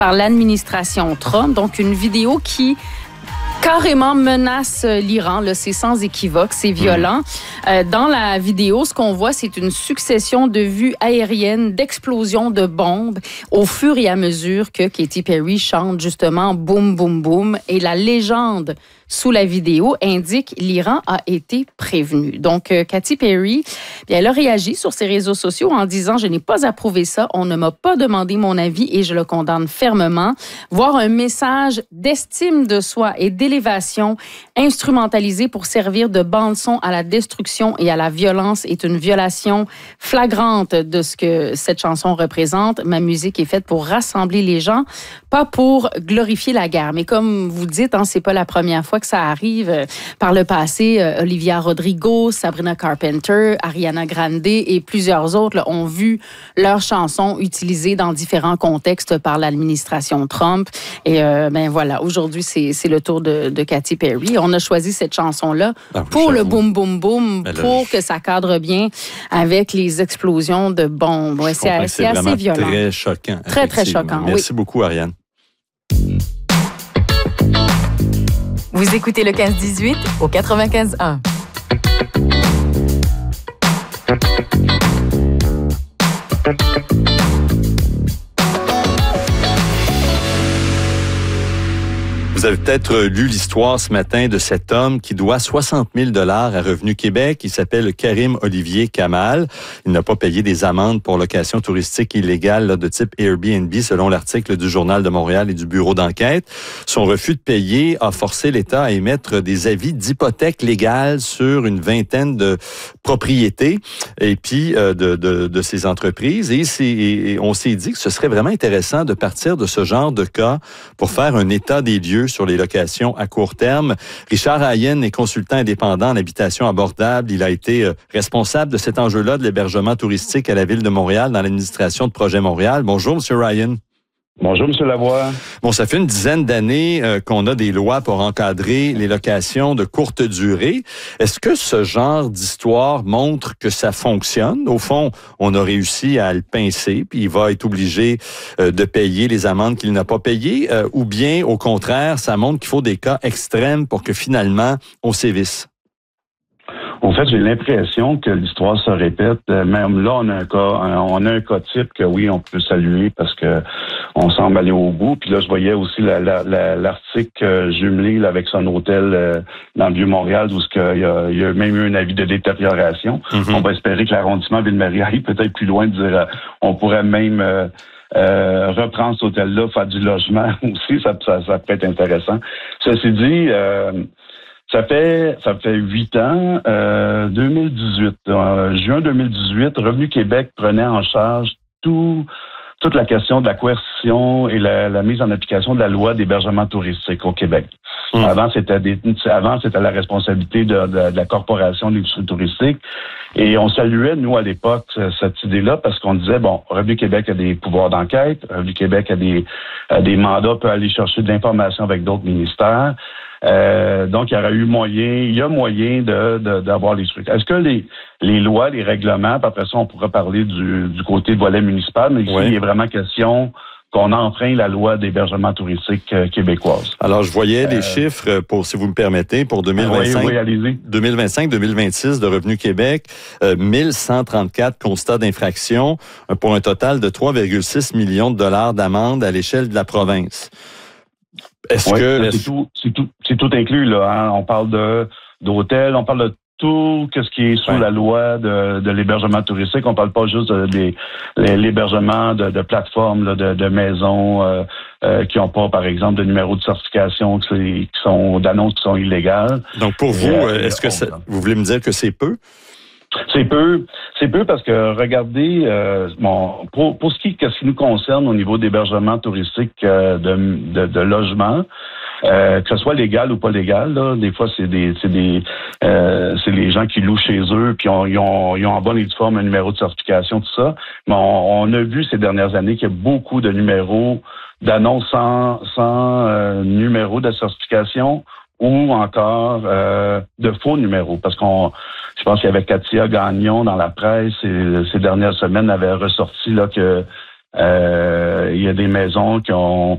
par l'administration Trump. Donc, une vidéo qui carrément menace l'Iran, là, c'est sans équivoque, c'est violent. Dans la vidéo, ce qu'on voit, c'est une succession de vues aériennes, d'explosions de bombes au fur et à mesure que Katy Perry chante justement « Boum, boum, boum ». Et la légende sous la vidéo indique l'Iran a été prévenu. Donc, Katy Perry, bien, elle a réagi sur ses réseaux sociaux en disant « Je n'ai pas approuvé ça, on ne m'a pas demandé mon avis et je le condamne fermement. Voir un message d'estime de soi et d'élévation instrumentalisé pour servir de bande-son à la destruction et à la violence est une violation flagrante de ce que cette chanson représente. Ma musique est faite pour rassembler les gens, pas pour glorifier la guerre. » Mais comme vous dites, hein, c'est pas la première fois que ça arrive. Par le passé, Olivia Rodrigo, Sabrina Carpenter, Ariana Grande et plusieurs autres là, ont vu leurs chansons utilisées dans différents contextes par l'administration Trump. Et ben voilà, aujourd'hui, c'est le tour de Katy Perry. On a choisi cette chanson-là pour le boom, boom, boom, pour que ça cadre bien avec les explosions de bombes. Ouais, c'est assez violent. Très choquant. Très, très choquant, Merci beaucoup, Ariane. Vous écoutez le 15-18 au 95.1. Vous avez peut-être lu l'histoire ce matin de cet homme qui doit 60 000 $ à Revenu Québec. Il s'appelle Karim Olivier Kamal. Il n'a pas payé des amendes pour location touristique illégale là, de type Airbnb, selon l'article du Journal de Montréal et du bureau d'enquête. Son refus de payer a forcé l'État à émettre des avis d'hypothèque légale sur une vingtaine de propriétés et puis de ces entreprises. Et on s'est dit que ce serait vraiment intéressant de partir de ce genre de cas pour faire un état des lieux sur les locations à court terme. Richard Ryan est consultant indépendant en habitation abordable. Il a été responsable de cet enjeu-là de l'hébergement touristique à la Ville de Montréal dans l'administration de Projet Montréal. Bonjour, M. Ryan. Bonjour, M. Lavoie. Bon, ça fait une dizaine d'années qu'on a des lois pour encadrer les locations de courte durée. Est-ce que ce genre d'histoire montre que ça fonctionne? Au fond, on a réussi à le pincer, puis il va être obligé de payer les amendes qu'il n'a pas payées, ou bien, au contraire, ça montre qu'il faut des cas extrêmes pour que finalement, on sévisse? En fait, j'ai l'impression que l'histoire se répète. Même là, on a un cas type que oui, on peut saluer parce que on semble aller au bout. Puis là, je voyais aussi l'article jumelé là, avec son hôtel dans le Vieux-Montréal où il y a même eu un avis de détérioration. Mm-hmm. On va espérer que l'arrondissement Ville-Marie aille peut-être plus loin de dire on pourrait même reprendre cet hôtel-là, faire du logement aussi. Ça peut être intéressant. Ceci dit, ça fait 8 ans, 2018, juin 2018, Revenu Québec prenait en charge toute la question de la coercition et la mise en application de la loi d'hébergement touristique au Québec. Avant, c'était la responsabilité de la Corporation d'industrie touristique. Et on saluait, nous, à l'époque, cette idée-là, parce qu'on disait, bon, Revenu Québec a des pouvoirs d'enquête, Revenu Québec a des mandats, peut aller chercher de l'information avec d'autres ministères. Donc, il y a moyen d'avoir les trucs. Est-ce que les lois, les règlements, puis après ça, on pourra parler du côté volet municipal, mais ici, il est vraiment question qu'on enfreint la loi d'hébergement touristique québécoise. Alors, je voyais des chiffres, si vous me permettez, pour 2025, oui, allez-y. 2025-2026 de Revenu Québec, 1134 constats d'infraction pour un total de 3,6 millions de $ d'amende à l'échelle de la province. C'est tout inclus, là. Hein? On parle d'hôtels, on parle de tout ce qui est sous la loi de l'hébergement touristique. On parle pas juste de l'hébergement de plateformes, là, de maisons qui n'ont pas, par exemple, de numéro de certification, qui sont d'annonces qui sont illégales. Donc, pour vous, est-ce que vous voulez me dire que c'est peu? C'est peu parce que regardez, pour ce qui nous concerne au niveau d'hébergement touristique de logement, que ce soit légal ou pas légal, là, des fois c'est les gens qui louent chez eux puis ils ont en bonne et due forme un numéro de certification, tout ça. Mais on a vu ces dernières années qu'il y a beaucoup de numéros d'annonces sans numéro de certification ou encore de faux numéros. Parce je pense qu'il y avait Katia Gagnon dans la presse ces dernières semaines avait ressorti là que il y a des maisons qui ont